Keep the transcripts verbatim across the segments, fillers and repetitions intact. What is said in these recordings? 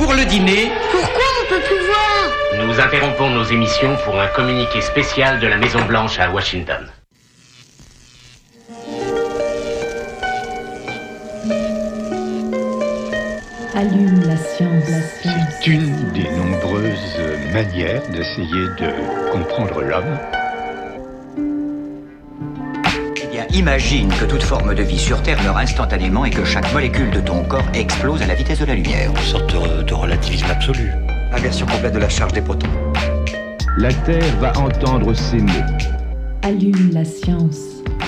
pour le dîner. Pourquoi on peut plus voir? Nous interrompons nos émissions pour un communiqué spécial de la Maison-Blanche à Washington. Allume la science. La science. C'est une des nombreuses manières d'essayer de comprendre l'homme. Eh bien, imagine que toute forme de vie sur Terre meurt instantanément et que chaque molécule de ton corps explose à la vitesse de la lumière. Une sorte de, de relativisme absolu. Inversion complète de la charge des protons. La Terre va entendre ces mots. Allume la science.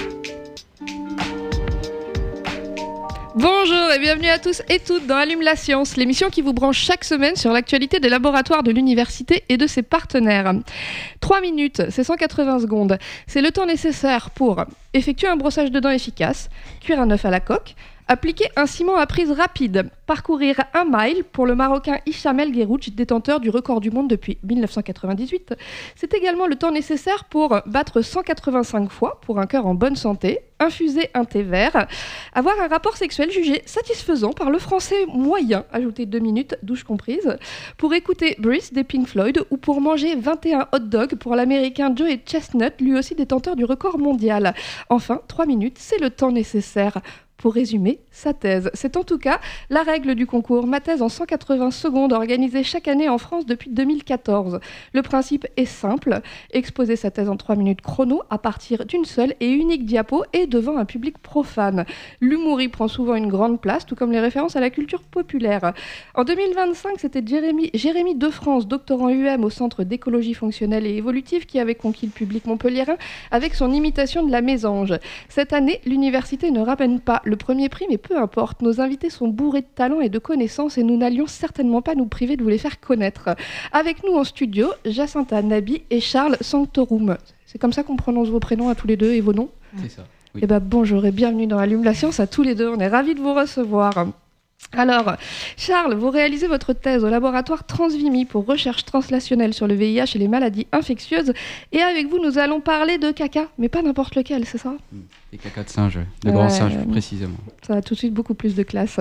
Bonjour et bienvenue à tous et toutes dans Allume la science, l'émission qui vous branche chaque semaine sur l'actualité des laboratoires de l'université et de ses partenaires. trois minutes, c'est cent quatre-vingts secondes. C'est le temps nécessaire pour effectuer un brossage de dents efficace, cuire un œuf à la coque, appliquer un ciment à prise rapide, parcourir un mile pour le Marocain Hicham El Guerrouj, détenteur du record du monde depuis dix-neuf cent quatre-vingt-dix-huit. C'est également le temps nécessaire pour battre cent quatre-vingt-cinq fois pour un cœur en bonne santé, infuser un thé vert, avoir un rapport sexuel jugé satisfaisant par le français moyen, ajouter deux minutes, douche comprise, pour écouter Breathe des Pink Floyd ou pour manger vingt et un hot dogs pour l'américain Joey Chestnut, lui aussi détenteur du record mondial. Enfin, trois minutes, c'est le temps nécessaire pour résumer sa thèse. C'est en tout cas la règle du concours Ma thèse en cent quatre-vingts secondes, organisée chaque année en France depuis deux mille quatorze. Le principe est simple, exposer sa thèse en trois minutes chrono à partir d'une seule et unique diapo et devant un public profane. L'humour y prend souvent une grande place, tout comme les références à la culture populaire. En deux mille vingt-cinq, c'était Jérémy, Jérémy Defrance, doctorant U M au Centre d'écologie fonctionnelle et évolutive, qui avait conquis le public montpelliérain avec son imitation de la mésange. Cette année, l'université ne ramène pas le premier prix, mais peu importe, nos invités sont bourrés de talent et de connaissances et nous n'allions certainement pas nous priver de vous les faire connaître. Avec nous en studio, Jacinta Nabi et Charles Sanctorum. C'est comme ça qu'on prononce vos prénoms à tous les deux et vos noms ? C'est ça, oui. Eh ben, bonjour et bienvenue dans Allume la science à tous les deux, on est ravis de vous recevoir. Alors, Charles, vous réalisez votre thèse au laboratoire Transvimi pour recherche translationnelle sur le V I H et les maladies infectieuses. Et avec vous, nous allons parler de caca, mais pas n'importe lequel, c'est ça ? Des caca de singe, de ouais, grands singes plus précisément. Ça a tout de suite beaucoup plus de classe.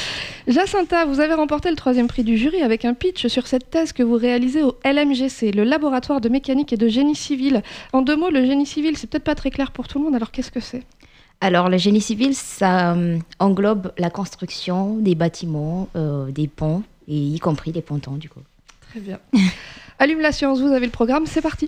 Jacinta, vous avez remporté le troisième prix du jury avec un pitch sur cette thèse que vous réalisez au L M G C, le laboratoire de mécanique et de génie civil. En deux mots, le génie civil, c'est peut-être pas très clair pour tout le monde, alors qu'est-ce que c'est ? Alors, le génie civil, ça euh, englobe la construction des bâtiments, euh, des ponts, et y compris des pontons, du coup. Très bien. Allume la science, vous avez le programme, c'est parti.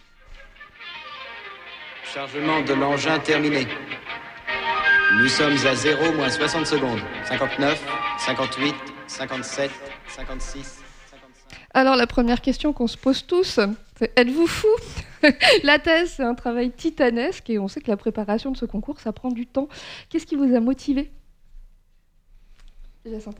Chargement de l'engin terminé. Nous sommes à zéro moins soixante secondes. cinquante-neuf, cinquante-huit, cinquante-sept, cinquante-six, cinquante-cinq... Alors, la première question qu'on se pose tous, c'est êtes-vous fous ? La thèse, c'est un travail titanesque et on sait que la préparation de ce concours, ça prend du temps. Qu'est-ce qui vous a motivé ? Jacinta ?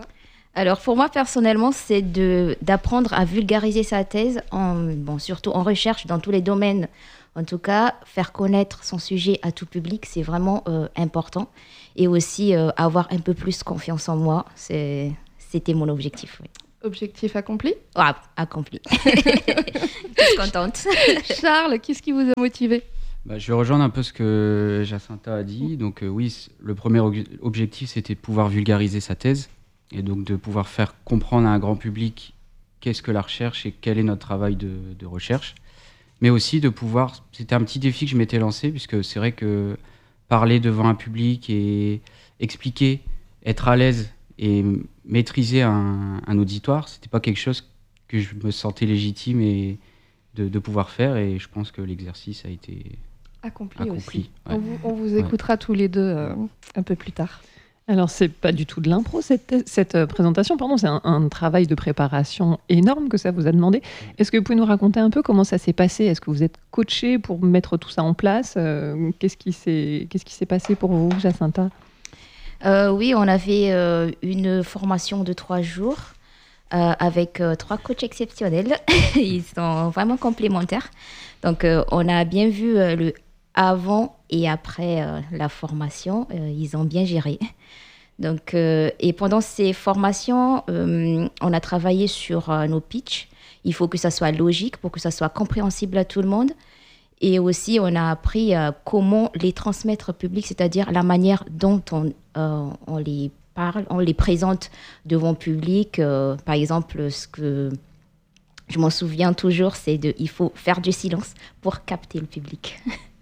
Alors, pour moi, personnellement, c'est de, d'apprendre à vulgariser sa thèse, en, bon, surtout en recherche dans tous les domaines. En tout cas, faire connaître son sujet à tout public, c'est vraiment euh, important. Et aussi, euh, avoir un peu plus confiance en moi, c'est, c'était mon objectif, oui. Objectif accompli ? Ah, accompli. Je suis contente. Charles, qu'est-ce qui vous a motivé ? Bah, je vais rejoindre un peu ce que Jacinta a dit. Donc euh, oui, le premier ob- objectif, c'était de pouvoir vulgariser sa thèse et donc de pouvoir faire comprendre à un grand public qu'est-ce que la recherche et quel est notre travail de, de recherche. Mais aussi de pouvoir... C'était un petit défi que je m'étais lancé, puisque c'est vrai que parler devant un public et expliquer, être à l'aise et maîtriser un, un auditoire, c'était pas quelque chose que je me sentais légitime et de, de pouvoir faire, et je pense que l'exercice a été accompli, accompli aussi. Ouais. On, vous, on vous écoutera ouais. tous les deux euh, un peu plus tard. Alors, c'est pas du tout de l'impro, cette, cette euh, présentation, pardon, c'est un, un travail de préparation énorme que ça vous a demandé. Est-ce que vous pouvez nous raconter un peu comment ça s'est passé ? Est-ce que vous êtes coaché pour mettre tout ça en place ? euh, qu'est-ce qui s'est, qu'est-ce qui s'est passé pour vous, Jacinta ? Euh, oui, on avait euh, une formation de trois jours euh, avec euh, trois coachs exceptionnels. Ils sont vraiment complémentaires. Donc, euh, on a bien vu euh, le avant et après euh, la formation. Euh, ils ont bien géré. Donc, euh, et pendant ces formations, euh, on a travaillé sur euh, nos pitchs. Il faut que ça soit logique pour que ça soit compréhensible à tout le monde. Et aussi, on a appris euh, comment les transmettre au public, c'est-à-dire la manière dont on, euh, on les parle, on les présente devant le public. Euh, par exemple, ce que je m'en souviens toujours, c'est de, il faut faire du silence pour capter le public.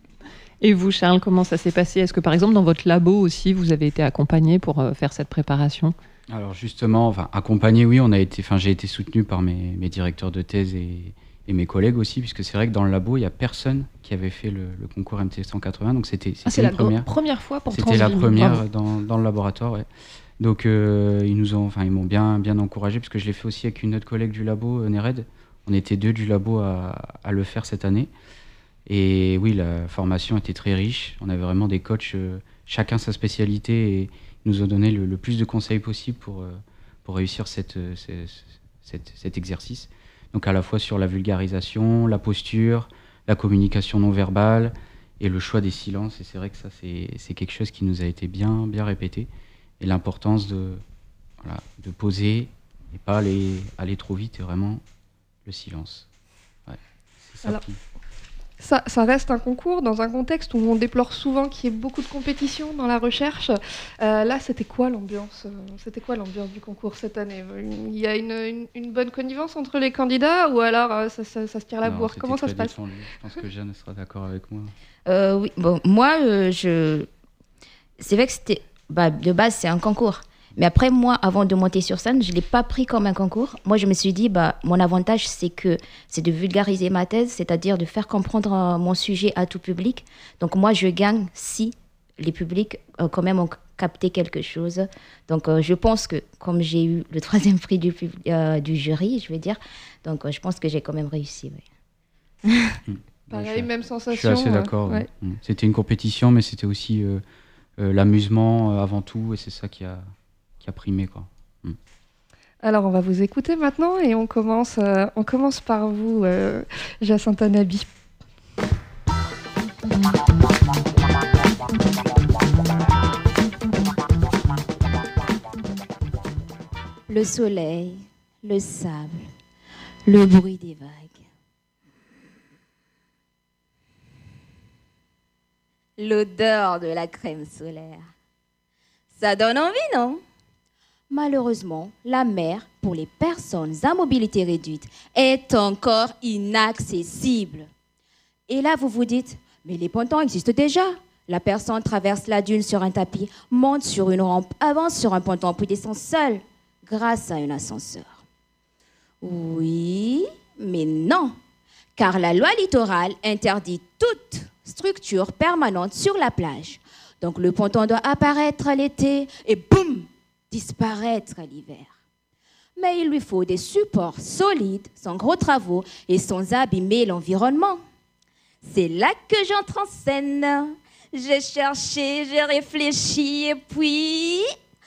Et vous, Charles, comment ça s'est passé? Est-ce que, par exemple, dans votre labo aussi, vous avez été accompagné pour euh, faire cette préparation? Alors justement, enfin, accompagné, oui, on a été, enfin, j'ai été soutenu par mes, mes directeurs de thèse et, et mes collègues aussi, puisque c'est vrai que dans le labo, il n'y a personne qui avait fait le, le concours M T cent quatre-vingts, donc c'était, c'était ah, c'est une la première. première fois pour C'était la Transvim. première dans, dans le laboratoire, ouais. Donc euh, ils nous ont, enfin, ils m'ont bien, bien encouragé, parce que je l'ai fait aussi avec une autre collègue du labo, euh, Nered. On était deux du labo à, à le faire cette année. Et oui, la formation était très riche. On avait vraiment des coachs, euh, chacun sa spécialité, et ils nous ont donné le, le plus de conseils possible pour, euh, pour réussir cette, euh, cette, cette, cet exercice. Donc à la fois sur la vulgarisation, la posture, la communication non verbale et le choix des silences. Et c'est vrai que ça, c'est, c'est quelque chose qui nous a été bien, bien répété. Et l'importance de, voilà, de poser et pas aller, aller trop vite, et vraiment le silence. Ouais, c'est ça. Alors, qui... Ça, ça reste un concours dans un contexte où on déplore souvent qu'il y ait beaucoup de compétition dans la recherche. Euh, là, c'était quoi l'ambiance C'était quoi l'ambiance du concours cette année? Il y a une, une, une bonne connivence entre les candidats, ou alors euh, ça, ça, ça se tire la bourre? Comment ça se passe? détendu. Je pense que Jeanne sera d'accord avec moi. Euh, oui, bon, moi, euh, je... c'est vrai que c'était... Bah, de base, c'est un concours. Mais après, moi, avant de monter sur scène, je ne l'ai pas pris comme un concours. Moi, je me suis dit, bah, mon avantage, c'est que c'est de vulgariser ma thèse, c'est-à-dire de faire comprendre euh, mon sujet à tout public. Donc, moi, je gagne si les publics, euh, quand même, ont capté quelque chose. Donc, euh, je pense que, comme j'ai eu le troisième prix du, pub- euh, du jury, je veux dire, donc, euh, je pense que j'ai quand même réussi. Oui. Mmh. Pareil, même sensation. Je suis assez d'accord. Euh, ouais. Mmh. C'était une compétition, mais c'était aussi euh, euh, l'amusement euh, avant tout, et c'est ça qui a... qui a primé, quoi. Mm. Alors, on va vous écouter maintenant, et on commence, euh, on commence par vous, euh, Jacintha Nabi. Le soleil, le sable, le bruit des vagues. L'odeur de la crème solaire. Ça donne envie, non? Malheureusement, la mer, pour les personnes à mobilité réduite, est encore inaccessible. Et là, vous vous dites, mais les pontons existent déjà. La personne traverse la dune sur un tapis, monte sur une rampe, avance sur un ponton, puis descend seule, grâce à un ascenseur. Oui, mais non, car la loi littorale interdit toute structure permanente sur la plage. Donc le ponton doit apparaître l'été et boum, disparaître l'hiver. Mais il lui faut des supports solides, sans gros travaux et sans abîmer l'environnement. C'est là que j'entre en scène. J'ai cherché, j'ai réfléchi et puis...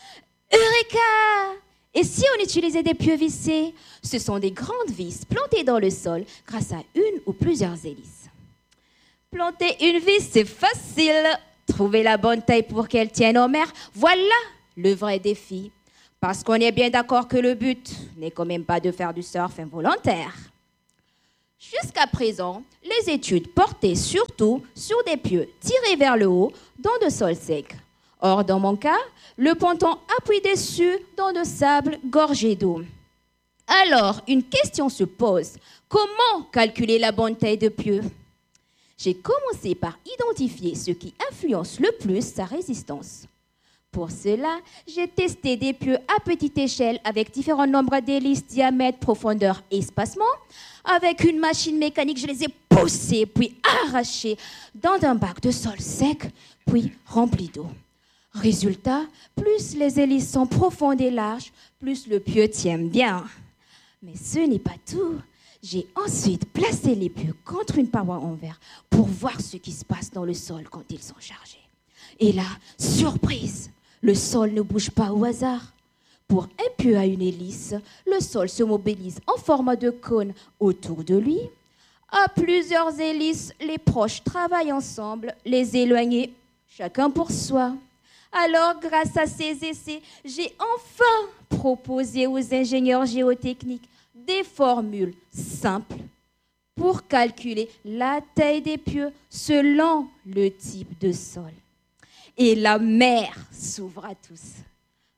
Eureka! Et si on utilisait des pieux vissés? Ce sont des grandes vis plantées dans le sol grâce à une ou plusieurs hélices. Planter une vis, c'est facile. Trouver la bonne taille pour qu'elle tienne en mer, voilà le vrai défi. Parce qu'on est bien d'accord que le but n'est quand même pas de faire du surf involontaire. Jusqu'à présent, les études portaient surtout sur des pieux tirés vers le haut dans de sol sec. Or, dans mon cas, le ponton appuie dessus dans de sable gorgé d'eau. Alors, une question se pose. Comment calculer la bonne taille de pieu? J'ai commencé par identifier ce qui influence le plus sa résistance. Pour cela, j'ai testé des pieux à petite échelle avec différents nombres d'hélices, diamètre, profondeur et espacement. Avec une machine mécanique, je les ai poussés puis arrachés dans un bac de sol sec, puis rempli d'eau. Résultat, plus les hélices sont profondes et larges, plus le pieu tient bien. Mais ce n'est pas tout. J'ai ensuite placé les pieux contre une paroi en verre pour voir ce qui se passe dans le sol quand ils sont chargés. Et là, surprise, le sol ne bouge pas au hasard. Pour un pieu à une hélice, le sol se mobilise en forme de cône autour de lui. À plusieurs hélices, les proches travaillent ensemble, les éloignés, chacun pour soi. Alors, grâce à ces essais, j'ai enfin proposé aux ingénieurs géotechniques des formules simples pour calculer la taille des pieux selon le type de sol. Et la mer s'ouvre à tous.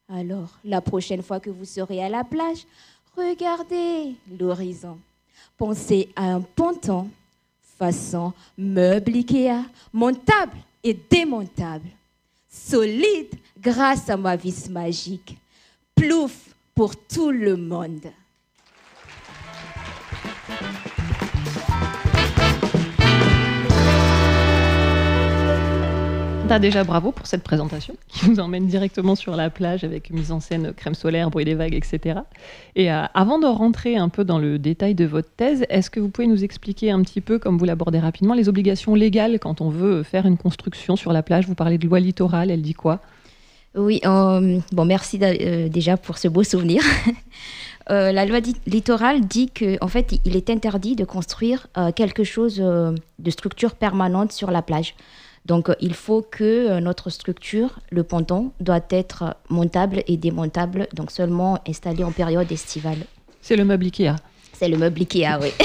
Alors, la prochaine fois que vous serez à la plage, regardez l'horizon. Pensez à un ponton façon meuble Ikea, montable et démontable. Solide grâce à ma vis magique. Plouf pour tout le monde. Bah déjà bravo pour cette présentation qui nous emmène directement sur la plage avec mise en scène crème solaire, bruit des vagues, et cetera. Et euh, avant de rentrer un peu dans le détail de votre thèse, est-ce que vous pouvez nous expliquer un petit peu, comme vous l'abordez rapidement, les obligations légales quand on veut faire une construction sur la plage? Vous parlez de loi littorale, elle dit quoi? Oui, euh, bon, merci euh, déjà pour ce beau souvenir. euh, la loi dit- littorale dit qu'en fait, il est interdit de construire euh, quelque chose euh, de structure permanente sur la plage. Donc, euh, il faut que euh, notre structure, le ponton, doit être montable et démontable, donc seulement installé en période estivale. C'est le meuble Ikea. C'est le meuble Ikea, oui.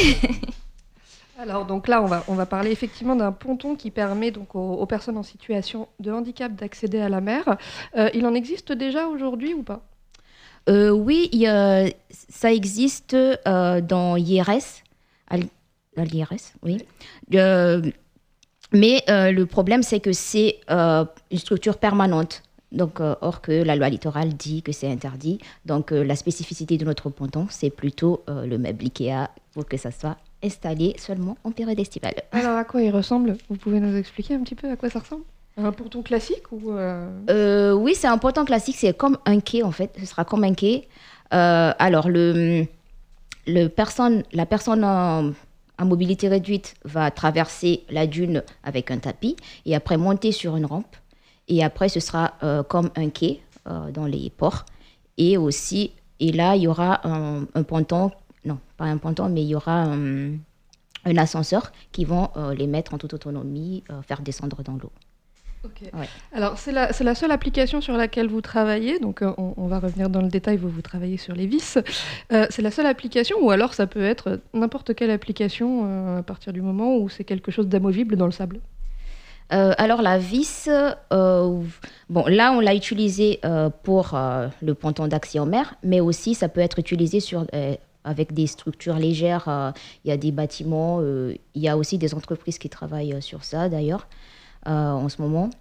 Alors donc là, on va, on va parler effectivement d'un ponton qui permet donc aux, aux personnes en situation de handicap d'accéder à la mer. Euh, il en existe déjà aujourd'hui ou pas? Euh, oui, il y a- ça existe euh, dans I R S, à l- à l'I R S, oui. Euh, mais euh, le problème, c'est que c'est euh, une structure permanente. Donc, euh, or que la loi littorale dit que c'est interdit. Donc, euh, la spécificité de notre ponton, c'est plutôt euh, le meuble Ikea pour que ça soit installé seulement en période estivale. Alors à quoi il ressemble? Vous pouvez nous expliquer un petit peu à quoi ça ressemble? Un ponton classique ou euh, Euh, oui, c'est un ponton classique, c'est comme un quai en fait, ce sera comme un quai. Euh, alors, le, le personne, la personne en, en mobilité réduite va traverser la dune avec un tapis et après monter sur une rampe. Et après, ce sera euh, comme un quai euh, dans les ports. Et aussi, et là, il y aura un, un ponton, non, pas un ponton, mais il y aura un, un ascenseur qui vont euh, les mettre en toute autonomie, euh, faire descendre dans l'eau. Ok. Ouais. Alors, c'est la, c'est la seule application sur laquelle vous travaillez, donc euh, on, on va revenir dans le détail, vous, vous travaillez sur les vis. Euh, c'est la seule application, ou alors ça peut être n'importe quelle application euh, à partir du moment où c'est quelque chose d'amovible dans le sable? Euh, alors la vis, euh, bon là on l'a utilisé euh, pour euh, le ponton d'accès en mer, mais aussi ça peut être utilisé sur, euh, avec des structures légères. euh, Il y a des bâtiments, euh, il y a aussi des entreprises qui travaillent euh, sur ça d'ailleurs euh, en ce moment.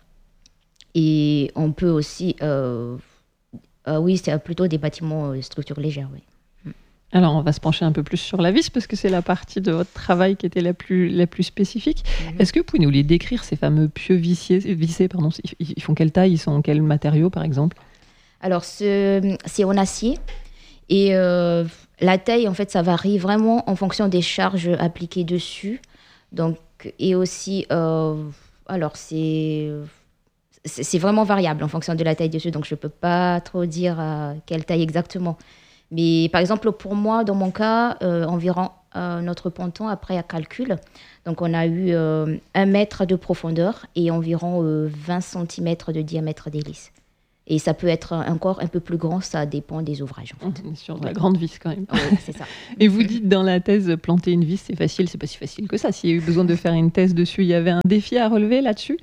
Et on peut aussi, euh, euh, oui c'est plutôt des bâtiments euh, structures légères, oui. Alors, on va se pencher un peu plus sur la vis, parce que c'est la partie de votre travail qui était la plus, la plus spécifique. Mhm. Est-ce que vous pouvez nous les décrire, ces fameux pieux vissés, vissés pardon, ils, ils font quelle taille? Ils sont en quel matériau, par exemple? Alors, ce- c'est en acier. Et euh, la taille, en fait, ça varie vraiment en fonction des charges appliquées dessus. Donc, et aussi, euh, alors, c'est, c'est c'est vraiment variable en fonction de la taille dessus. Donc, je ne peux pas trop dire euh, quelle taille exactement. Mais par exemple, pour moi, dans mon cas, euh, environ euh, notre ponton, après à calcul, donc on a eu euh, un mètre de profondeur et environ euh, vingt centimètres de diamètre d'hélice. Et ça peut être encore un peu plus grand, ça dépend des ouvrages. En fait. On est sur de Ouais. la grande vis, quand même. Oui, c'est ça. Et vous dites dans la thèse, planter une vis, c'est facile. C'est pas si facile que ça. S'il y a eu besoin de faire une thèse dessus, il y avait un défi à relever là-dessus?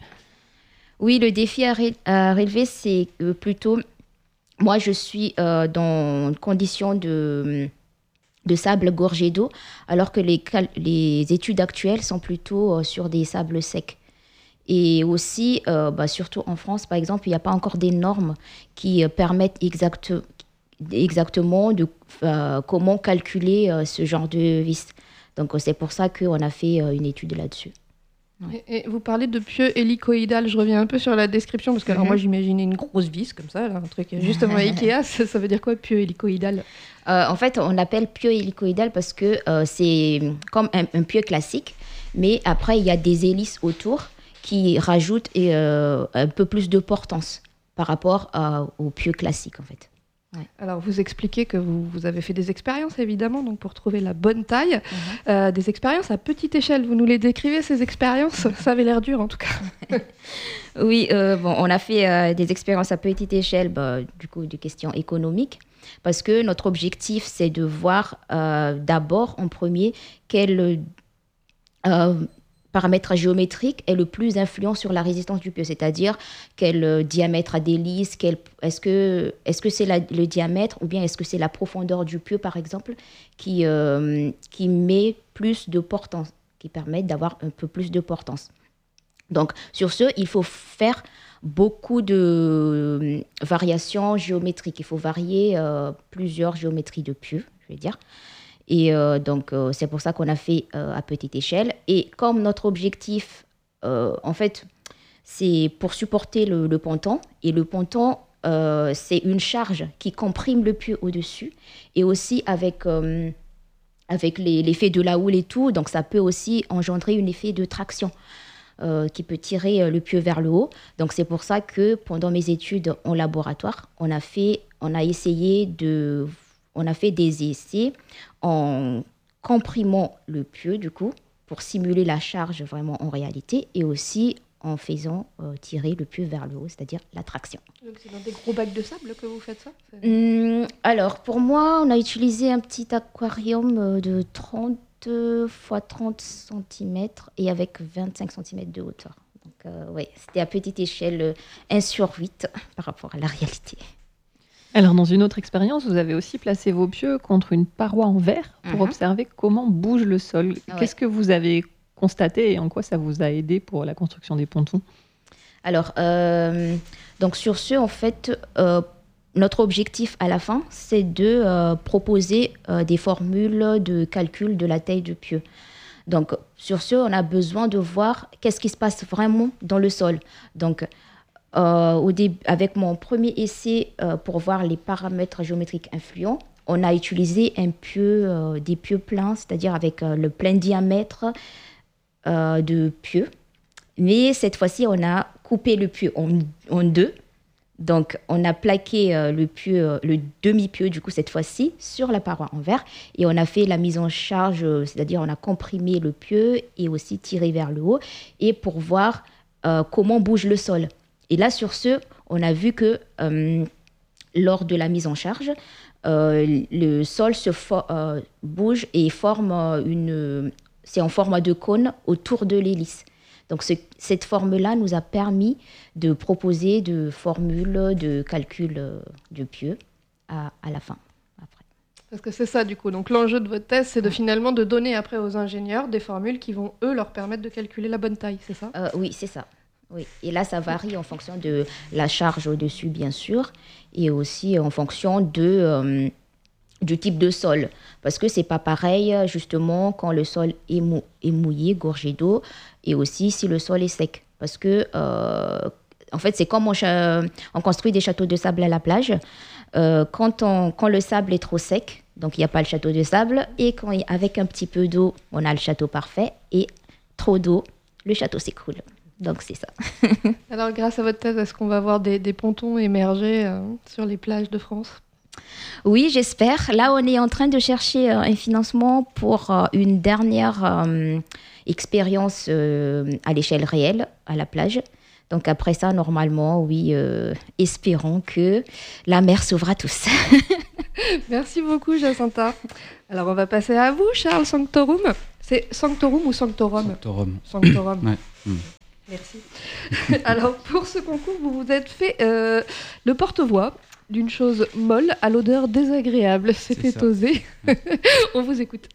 Oui, le défi à, ré- à relever, c'est euh, plutôt... Moi, je suis euh, dans condition de, de sable gorgé d'eau, alors que les, cal- les études actuelles sont plutôt euh, sur des sables secs. Et aussi, euh, bah, surtout en France, par exemple, il n'y a pas encore des normes qui euh, permettent exacte- exactement de euh, comment calculer euh, ce genre de vis. Donc, euh, c'est pour ça qu'on a fait euh, une étude là-dessus. Et, et vous parlez de pieux hélicoïdal, je reviens un peu sur la description, parce que alors Mhm. moi j'imaginais une grosse vis comme ça, là, un truc justement Ikea, ça, ça veut dire quoi pieux hélicoïdal? Euh, en fait, on l'appelle pieu hélicoïdal parce que euh, c'est comme un, un pieu classique, mais après, il y a des hélices autour qui rajoutent euh, un peu plus de portance par rapport euh, au pieu classique, en fait. Ouais. Alors vous expliquez que vous, vous avez fait des expériences évidemment, donc pour trouver la bonne taille, Mhm. Euh, des expériences à petite échelle. Vous nous les décrivez ces expériences? Ça avait l'air dur en tout cas. Oui, euh, bon, on a fait euh, des expériences à petite échelle, bah, du coup, des questions économiques, parce que notre objectif, c'est de voir euh, d'abord, en premier, quel, euh, paramètre géométrique est le plus influent sur la résistance du pieu, c'est-à-dire quel euh, diamètre a d'hélice, quel, est-ce que, est-ce que c'est la, le diamètre ou bien est-ce que c'est la profondeur du pieu, par exemple, qui, euh, qui met plus de portance, qui permet d'avoir un peu plus de portance. Donc, sur ce, il faut faire beaucoup de euh, variations géométriques. Il faut varier euh, plusieurs géométries de pieu, je vais dire. Et euh, donc, euh, c'est pour ça qu'on a fait euh, à petite échelle. Et comme notre objectif, euh, en fait, c'est pour supporter le, le ponton. Et le ponton, euh, c'est une charge qui comprime le pieu au-dessus. Et aussi avec, euh, avec les, l'effet de la houle et tout, donc ça peut aussi engendrer un effet de traction. Euh, qui peut tirer le pieu vers le haut. Donc c'est pour ça que pendant mes études en laboratoire, on a fait, on a essayé de, on a fait des essais en comprimant le pieu du coup pour simuler la charge vraiment en réalité et aussi en faisant euh, tirer le pieu vers le haut, c'est-à-dire la traction. Donc c'est dans des gros bacs de sable que vous faites ça ? Hum, alors pour moi, on a utilisé un petit aquarium de trente fois trente centimètres et avec vingt-cinq centimètres de hauteur. Donc, euh, ouais, c'était à petite échelle un sur huit par rapport à la réalité. Alors, dans une autre expérience, vous avez aussi placé vos pieux contre une paroi en verre pour Mhm. observer comment bouge le sol. Ouais. Qu'est-ce que vous avez constaté et en quoi ça vous a aidé pour la construction des pontons ? Alors, euh, donc sur ce, en fait, euh, notre objectif à la fin, c'est de euh, proposer euh, des formules de calcul de la taille du pieu. Donc, sur ce, on a besoin de voir qu'est-ce qui se passe vraiment dans le sol. Donc, euh, au début, avec mon premier essai euh, pour voir les paramètres géométriques influents, on a utilisé un pieu, euh, des pieux pleins, c'est-à-dire avec euh, le plein diamètre euh, de pieu. Mais cette fois-ci, on a coupé le pieu en, en deux. Donc, on a plaqué euh, le pieu, euh, le demi-pieu, du coup, cette fois-ci, sur la paroi en verre. Et on a fait la mise en charge, euh, c'est-à-dire on a comprimé le pieu et aussi tiré vers le haut, et pour voir euh, comment bouge le sol. Et là, sur ce, on a vu que euh, lors de la mise en charge, euh, le sol se fo- euh, bouge et forme euh, une... C'est en forme de cône autour de l'hélice. Donc, ce, cette forme-là nous a permis de proposer de formules de calcul euh, de pieu à, à la fin. Après. Parce que c'est ça, du coup. Donc, l'enjeu de votre thèse, c'est de finalement de donner après aux ingénieurs des formules qui vont, eux, leur permettre de calculer la bonne taille, c'est ça ? euh, Oui, c'est ça. Oui. Et là, ça varie en fonction de la charge au-dessus, bien sûr, et aussi en fonction de... Euh, du type de sol, parce que c'est pas pareil justement quand le sol est, mou- est mouillé, gorgé d'eau, et aussi si le sol est sec, parce que euh, en fait c'est comme on, cha- on construit des châteaux de sable à la plage, euh, quand, on, quand le sable est trop sec, donc il n'y a pas le château de sable, et quand il- avec un petit peu d'eau, on a le château parfait, et trop d'eau, le château s'écroule. Donc c'est ça. Alors grâce à votre thèse, est-ce qu'on va voir des, des pontons émerger euh, sur les plages de France ? Oui, j'espère. Là, on est en train de chercher euh, un financement pour euh, une dernière euh, expérience euh, à l'échelle réelle, à la plage. Donc après ça, normalement, oui, euh, espérons que la mer s'ouvre à tous. Merci beaucoup, Jacinta. Alors, on va passer à vous, Charles Sanctorum. C'est Sanctorum ou Sanctorum ? Sanctorum. Sanctorum. Ouais. Mm. Merci. Alors, pour ce concours, vous vous êtes fait euh, le porte-voix d'une chose molle à l'odeur désagréable. C'était C'est ça. osé. On vous écoute.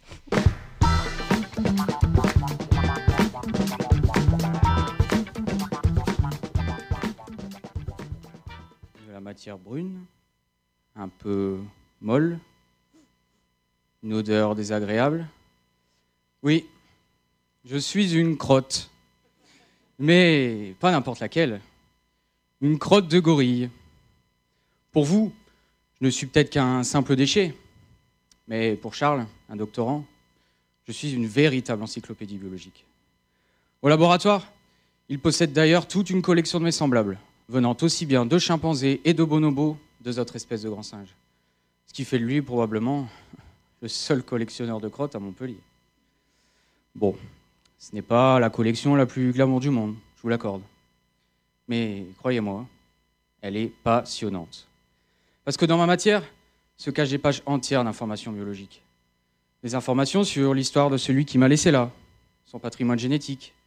De la matière brune, un peu molle, une odeur désagréable. Oui, je suis une crotte, mais pas n'importe laquelle. Une crotte de gorille. Pour vous, je ne suis peut-être qu'un simple déchet, mais pour Charles, un doctorant, je suis une véritable encyclopédie biologique. Au laboratoire, il possède d'ailleurs toute une collection de mes semblables, venant aussi bien de chimpanzés et de bonobos, deux autres espèces de grands singes. Ce qui fait de lui probablement le seul collectionneur de crottes à Montpellier. Bon, ce n'est pas la collection la plus glamour du monde, je vous l'accorde. Mais croyez-moi, elle est passionnante. Parce que dans ma matière se cachent des pages entières d'informations biologiques. Des informations sur l'histoire de celui qui m'a laissé là, son patrimoine génétique,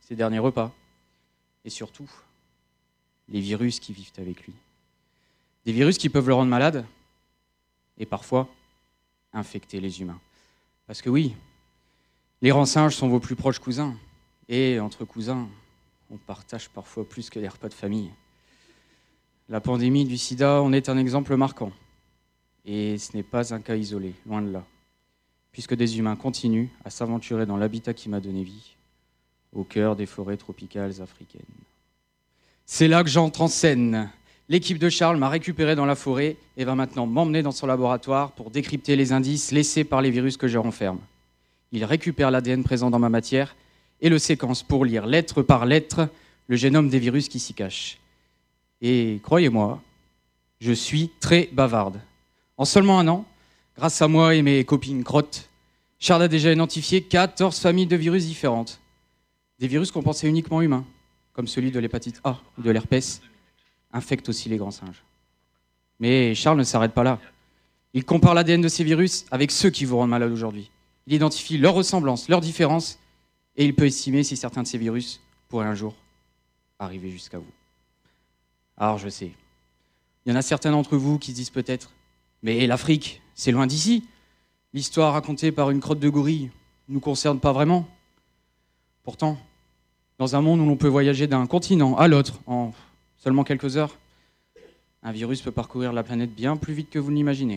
ses derniers repas, et surtout, les virus qui vivent avec lui. Des virus qui peuvent le rendre malade, et parfois, infecter les humains. Parce que oui, les grands singes sont vos plus proches cousins, et entre cousins, on partage parfois plus que les repas de famille. La pandémie du sida en est un exemple marquant. Et ce n'est pas un cas isolé, loin de là. Puisque des humains continuent à s'aventurer dans l'habitat qui m'a donné vie, au cœur des forêts tropicales africaines. C'est là que j'entre en scène. L'équipe de Charles m'a récupéré dans la forêt et va maintenant m'emmener dans son laboratoire pour décrypter les indices laissés par les virus que je renferme. Il récupère l'A D N présent dans ma matière et le séquence pour lire lettre par lettre le génome des virus qui s'y cachent. Et croyez-moi, je suis très bavarde. En seulement un an, grâce à moi et mes copines crottes, Charles a déjà identifié quatorze familles de virus différentes. Des virus qu'on pensait uniquement humains, comme celui de l'hépatite A ou de l'herpès, infectent aussi les grands singes. Mais Charles ne s'arrête pas là. Il compare l'A D N de ces virus avec ceux qui vous rendent malade aujourd'hui. Il identifie leurs ressemblances, leurs différences, et il peut estimer si certains de ces virus pourraient un jour arriver jusqu'à vous. Alors je sais, il y en a certains d'entre vous qui se disent peut-être « Mais l'Afrique, c'est loin d'ici. L'histoire racontée par une crotte de gorille ne nous concerne pas vraiment. » Pourtant, dans un monde où l'on peut voyager d'un continent à l'autre en seulement quelques heures, un virus peut parcourir la planète bien plus vite que vous ne l'imaginez.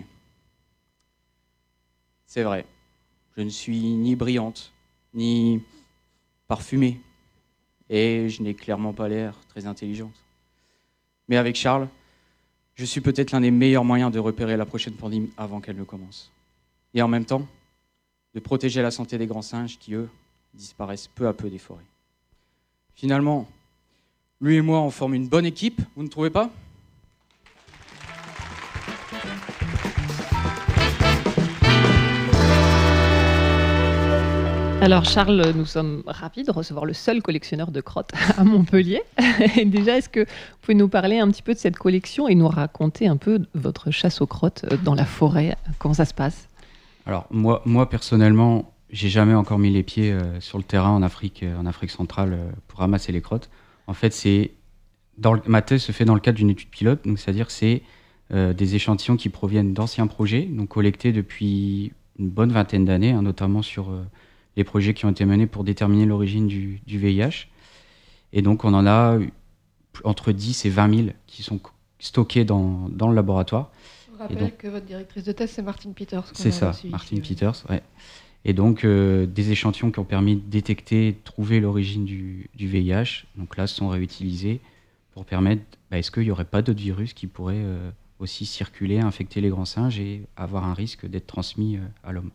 C'est vrai, je ne suis ni brillante, ni parfumée, et je n'ai clairement pas l'air très intelligente. Mais avec Charles, je suis peut-être l'un des meilleurs moyens de repérer la prochaine pandémie avant qu'elle ne commence. Et en même temps, de protéger la santé des grands singes qui, eux, disparaissent peu à peu des forêts. Finalement, lui et moi, on forme une bonne équipe, vous ne trouvez pas ? Alors Charles, nous sommes ravis de recevoir le seul collectionneur de crottes à Montpellier. Et déjà, est-ce que vous pouvez nous parler un petit peu de cette collection et nous raconter un peu votre chasse aux crottes dans la forêt ? Comment ça se passe ? Alors moi, moi personnellement, j'ai jamais encore mis les pieds euh, sur le terrain en Afrique, euh, en Afrique centrale euh, pour ramasser les crottes. En fait, c'est dans le, ma thèse se fait dans le cadre d'une étude pilote, donc c'est-à-dire que c'est euh, des échantillons qui proviennent d'anciens projets, donc collectés depuis une bonne vingtaine d'années, hein, notamment sur euh, les projets qui ont été menés pour déterminer l'origine du, du V I H. Et donc, on en a entre dix et vingt mille qui sont stockés dans, dans le laboratoire. Je rappelle donc, que votre directrice de thèse, c'est Martine Peters. C'est ça, Martine Peters, ouais. Et donc, euh, des échantillons qui ont permis de détecter, de trouver l'origine du, du V I H. Donc là, sont réutilisés pour permettre, bah, est-ce qu'il n'y aurait pas d'autres virus qui pourraient euh, aussi circuler, infecter les grands singes et avoir un risque d'être transmis euh, à l'homme.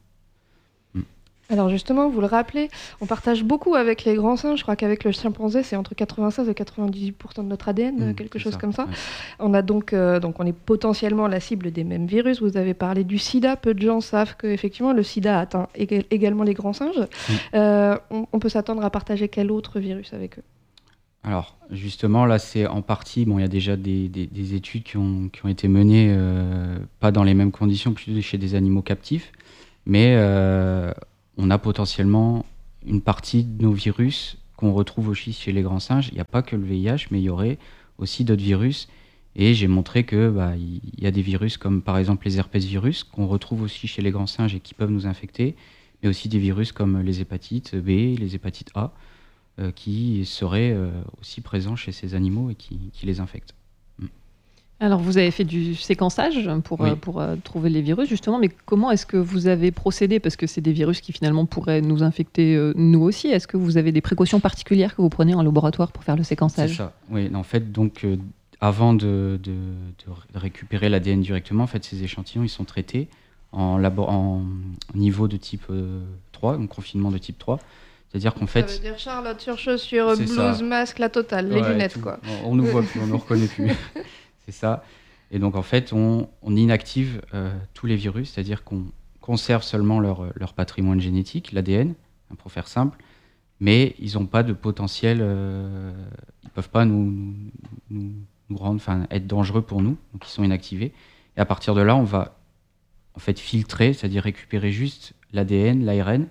Alors justement, vous le rappelez, on partage beaucoup avec les grands singes. Je crois qu'avec le chimpanzé, c'est entre quatre-vingt-seize et quatre-vingt-dix-huit pour cent de notre A D N, mmh, quelque chose ça, comme ça. Ouais. On a donc, euh, donc, on est potentiellement la cible des mêmes virus. Vous avez parlé du sida. Peu de gens savent que effectivement, le sida atteint ég- également les grands singes. Mmh. Euh, on, on peut s'attendre à partager quel autre virus avec eux ? Alors justement, là, c'est en partie. Bon, il y a déjà des, des, des études qui ont, qui ont été menées, euh, pas dans les mêmes conditions, plutôt chez des animaux captifs, mais euh, on a potentiellement une partie de nos virus qu'on retrouve aussi chez les grands singes. Il n'y a pas que le V I H, mais il y aurait aussi d'autres virus. Et j'ai montré qu'il bah, y a des virus comme par exemple les herpès virus qu'on retrouve aussi chez les grands singes et qui peuvent nous infecter, mais aussi des virus comme les hépatites B, les hépatites A, euh, qui seraient euh, aussi présents chez ces animaux et qui, qui les infectent. Alors, vous avez fait du séquençage pour, oui. euh, pour euh, trouver les virus, justement, mais comment est-ce que vous avez procédé ? Parce que c'est des virus qui, finalement, pourraient nous infecter, euh, nous aussi. Est-ce que vous avez des précautions particulières que vous prenez en laboratoire pour faire le séquençage ? C'est ça, oui. En fait, donc, euh, avant de, de, de récupérer l'A D N directement, en fait, ces échantillons, ils sont traités en, labo- en niveau de type euh, trois, donc confinement de type trois. C'est-à-dire qu'en fait... Ça veut dire Charlotte sur chaussures, blouse, ça. Masque, la totale, les ouais, lunettes, quoi. On, on nous voit plus, on ne nous reconnaît plus. C'est ça. Et donc, en fait, on, on inactive euh, tous les virus, c'est-à-dire qu'on conserve seulement leur, leur patrimoine génétique, l'A D N, hein, pour faire simple, mais ils n'ont pas de potentiel, euh, ils ne peuvent pas nous, nous, nous rendre, enfin, être dangereux pour nous, donc ils sont inactivés. Et à partir de là, on va en fait filtrer, c'est-à-dire récupérer juste l'A D N, l'A R N,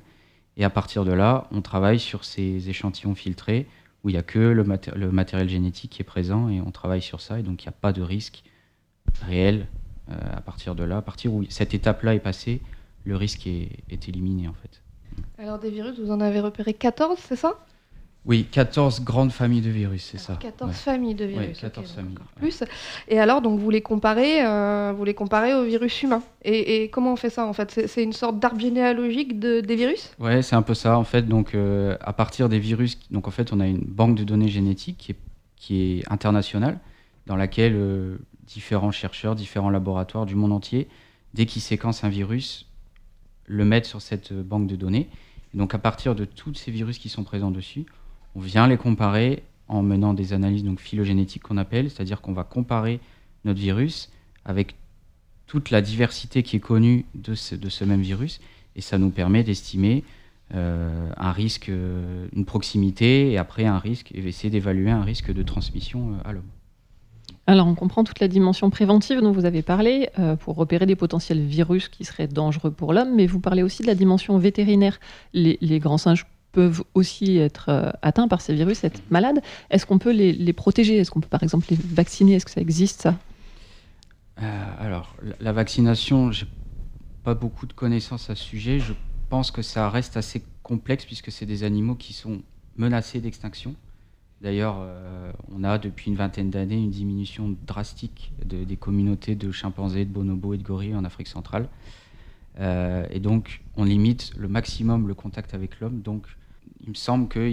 Et à partir de là, on travaille sur ces échantillons filtrés où il n'y a que le, maté- le matériel génétique qui est présent et on travaille sur ça. Et donc, il n'y a pas de risque réel euh, à partir de là. À partir où cette étape-là est passée, le risque est, est éliminé en fait. Alors des virus, vous en avez repéré quatorze, c'est ça? Oui, quatorze grandes familles de virus, c'est Alors, ça. quatorze ouais. familles de virus. Oui, quatorze okay, familles. Plus. Et alors, donc, vous les comparez, euh, vous les comparez aux virus humains. Et, et comment on fait ça, en fait? c'est, c'est une sorte d'arbre généalogique de, des virus? Ouais, c'est un peu ça, en fait. Donc, euh, à partir des virus, donc en fait, on a une banque de données génétiques qui est, qui est internationale, dans laquelle euh, différents chercheurs, différents laboratoires du monde entier, dès qu'ils séquencent un virus, le mettent sur cette banque de données. Et donc, à partir de tous ces virus qui sont présents dessus, on vient les comparer en menant des analyses donc phylogénétiques qu'on appelle, c'est-à-dire qu'on va comparer notre virus avec toute la diversité qui est connue de ce, de ce même virus, et ça nous permet d'estimer euh, un risque, euh, une proximité, et après un risque, et essayer d'évaluer un risque de transmission euh, à l'homme. Alors, on comprend toute la dimension préventive dont vous avez parlé euh, pour repérer des potentiels virus qui seraient dangereux pour l'homme, mais vous parlez aussi de la dimension vétérinaire. Les, les grands singes peuvent aussi être euh, atteints par ces virus, être malades. Est-ce qu'on peut les, les protéger? Est-ce qu'on peut par exemple les vacciner? Est-ce que ça existe, ça? euh, Alors, la, la vaccination, j'ai pas beaucoup de connaissances à ce sujet. Je pense que ça reste assez complexe puisque c'est des animaux qui sont menacés d'extinction. D'ailleurs, euh, on a depuis une vingtaine d'années une diminution drastique de, des communautés de chimpanzés, de bonobos et de gorilles en Afrique centrale. Euh, et donc, on limite le maximum le contact avec l'homme. Donc, il me semble qu'on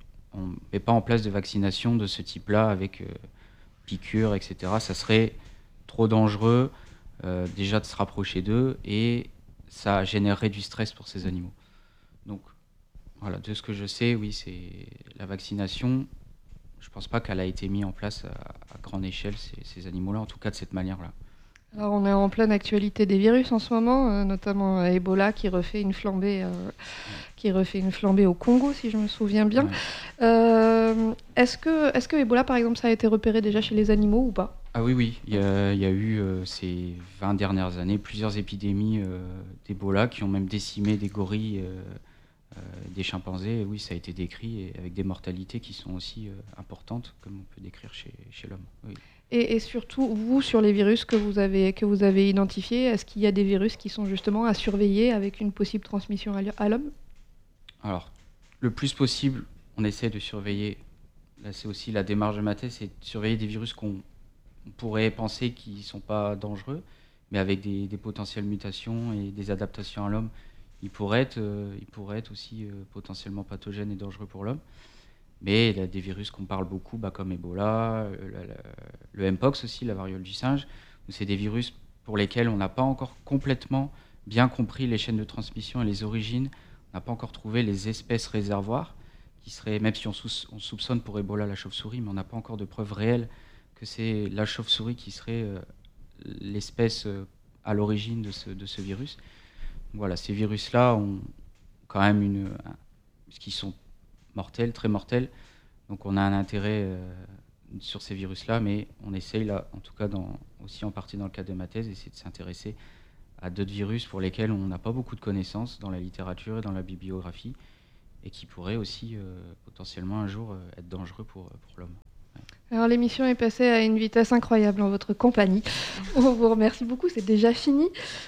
ne met pas en place de vaccination de ce type-là avec euh, piqûres, et cetera. Ça serait trop dangereux euh, déjà de se rapprocher d'eux et ça générerait du stress pour ces animaux. Donc, voilà, de ce que je sais, oui, c'est la vaccination. Je ne pense pas qu'elle a été mise en place à, à grande échelle, ces, ces animaux-là, en tout cas de cette manière-là. Alors on est en pleine actualité des virus en ce moment, euh, notamment euh, Ebola qui refait une flambée, euh, qui refait une flambée au Congo, si je me souviens bien. Ouais. Euh, est-ce que, est-ce que Ebola, par exemple, ça a été repéré déjà chez les animaux ou pas? Ah oui, oui. Il y a, il y a eu euh, ces vingt dernières années plusieurs épidémies euh, d'Ebola qui ont même décimé des gorilles, euh, euh, des chimpanzés. Et oui, ça a été décrit et avec des mortalités qui sont aussi euh, importantes, comme on peut décrire chez, chez l'homme. Oui. Et, et surtout, vous, sur les virus que vous avez, que vous avez identifiés, est-ce qu'il y a des virus qui sont justement à surveiller avec une possible transmission à l'homme? Alors, le plus possible, on essaie de surveiller, là c'est aussi la démarche de ma thèse, c'est de surveiller des virus qu'on on pourrait penser qu'ils ne sont pas dangereux, mais avec des, des potentielles mutations et des adaptations à l'homme, ils pourraient être, euh, ils pourraient être aussi euh, potentiellement pathogènes et dangereux pour l'homme. Mais il y a des virus qu'on parle beaucoup, bah, comme Ebola, le, le, le Mpox aussi, la variole du singe. C'est des virus pour lesquels on n'a pas encore complètement bien compris les chaînes de transmission et les origines. On n'a pas encore trouvé les espèces réservoirs, qui seraient, même si on, sous, on soupçonne pour Ebola la chauve-souris, mais on n'a pas encore de preuves réelles que c'est la chauve-souris qui serait euh, l'espèce euh, à l'origine de ce, de ce virus. Donc, voilà, ces virus-là ont quand même une... Un, qui sont mortels, très mortels. Donc on a un intérêt euh, sur ces virus-là, mais on essaye, là, en tout cas dans, aussi en partie dans le cadre de ma thèse, essayer de s'intéresser à d'autres virus pour lesquels on n'a pas beaucoup de connaissances dans la littérature et dans la bibliographie, et qui pourraient aussi euh, potentiellement un jour euh, être dangereux pour, pour l'homme. Ouais. Alors l'émission est passée à une vitesse incroyable en votre compagnie. On vous remercie beaucoup, c'est déjà fini.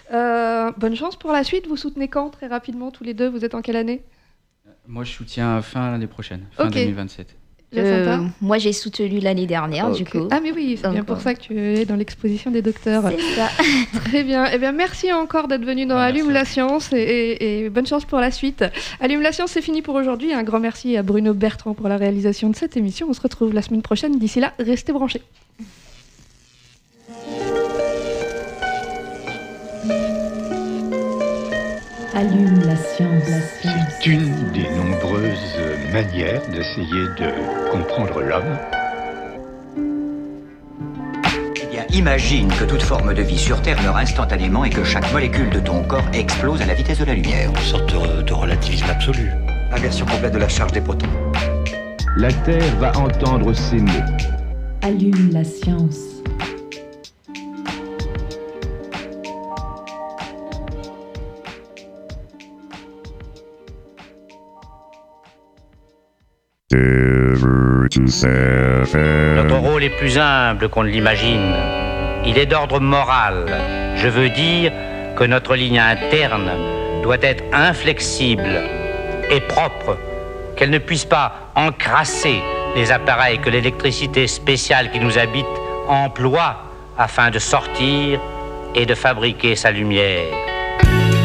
Euh, bonne chance pour la suite. Vous soutenez quand, très rapidement, tous les deux? Vous êtes en quelle année? Moi, je soutiens fin l'année prochaine, fin okay. deux mille vingt-sept. Euh, moi, j'ai soutenu l'année dernière, okay. du coup. Ah, mais oui, c'est Donc, bien pour euh... ça que tu es dans l'exposition des docteurs. C'est ça. Très bien. Eh bien, merci encore d'être venu dans ah, Allume la Science et, et, et bonne chance pour la suite. Allume la Science, c'est fini pour aujourd'hui. Un grand merci à Bruno Bertrand pour la réalisation de cette émission. On se retrouve la semaine prochaine. D'ici là, restez branchés. Allume la science. La science. C'est une des nombreuses manières d'essayer de comprendre l'homme. Eh bien, imagine que toute forme de vie sur Terre meurt instantanément et que chaque molécule de ton corps explose à la vitesse de la lumière. Une sorte de, de relativisme absolu. Inversion complète de la charge des protons. La Terre va entendre ces mots. Allume la science. Notre rôle est plus humble qu'on ne l'imagine. Il est d'ordre moral. Je veux dire que notre ligne interne doit être inflexible et propre, qu'elle ne puisse pas encrasser les appareils que l'électricité spéciale qui nous habite emploie afin de sortir et de fabriquer sa lumière.